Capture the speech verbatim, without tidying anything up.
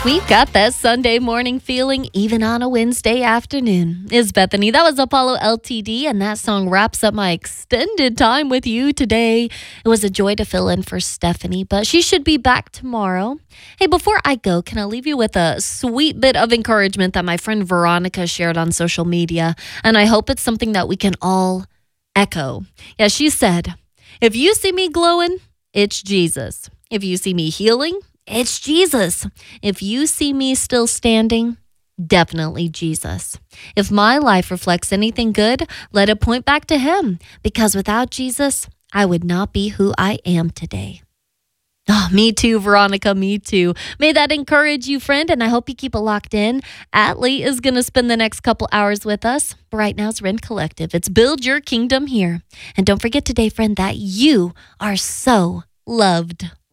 We've got that Sunday morning feeling even on a Wednesday afternoon. Is Bethany. That was Apollo L T D, and that song wraps up my extended time with you today. It was a joy to fill in for Stephanie, but she should be back tomorrow. Hey, before I go, can I leave you with a sweet bit of encouragement that my friend Veronica shared on social media, and I hope it's something that we can all echo. Yeah, she said, if you see me glowing, it's Jesus. If you see me healing, it's Jesus. If you see me still standing, definitely Jesus. If my life reflects anything good, let it point back to him, because without Jesus, I would not be who I am today. Oh, me too, Veronica, me too. May that encourage you, friend, and I hope you keep it locked in. Atlee is going to spend the next couple hours with us. But right now, it's Rend Collective. It's Build Your Kingdom here. And don't forget today, friend, that you are so loved.